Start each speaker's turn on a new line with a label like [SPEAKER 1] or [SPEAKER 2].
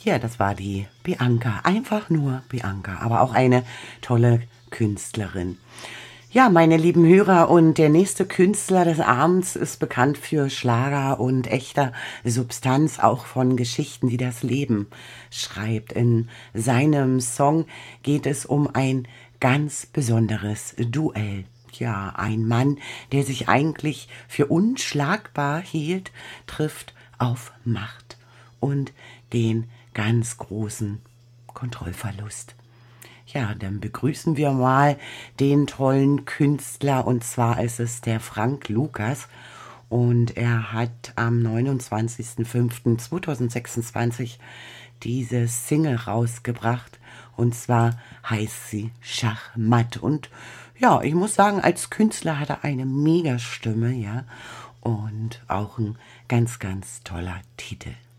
[SPEAKER 1] Ja, das war die Bianca. Einfach nur Bianca, aber auch eine tolle Künstlerin. Ja, meine lieben Hörer, und der nächste Künstler des Abends ist bekannt für Schlager und echter Substanz, auch von Geschichten, die das Leben schreibt. In seinem Song geht es um ein ganz besonderes Duell. Ja, ein Mann, der sich eigentlich für unschlagbar hielt, trifft auf Macht und den ganz großen Kontrollverlust. Ja, dann begrüßen wir mal den tollen Künstler, und zwar ist es der Frank Lucas, und er hat am 29.05.2026 diese Single rausgebracht, und zwar heißt sie Schachmatt. Und ja, ich muss sagen, als Künstler hat er eine mega Stimme, ja, und auch ein ganz, ganz toller Titel.